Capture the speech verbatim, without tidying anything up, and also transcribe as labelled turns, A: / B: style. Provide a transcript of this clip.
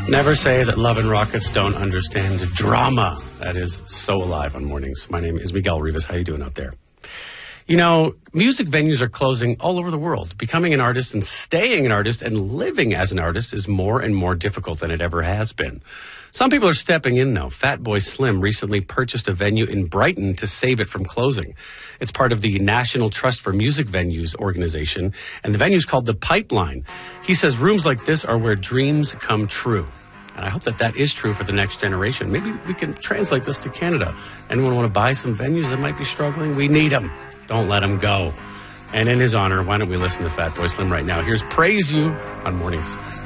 A: Never say that Love and Rockets don't understand drama. That is so alive on mornings. My name is Miguel Rivas. How you doing out there? You know, music venues are closing all over the world. Becoming an artist and staying an artist and living as an artist is more and more difficult than it ever has been. Some people are stepping in, though. Fatboy Slim recently purchased a venue in Brighton to save it from closing. It's part of the National Trust for Music Venues organization, and the venue's called The Pipeline. He says rooms like this are where dreams come true. And I hope that that is true for the next generation. Maybe we can translate this to Canada. Anyone want to buy some venues that might be struggling? We need them. Don't let them go. And in his honor, why don't we listen to Fatboy Slim right now? Here's Praise You on Mornings.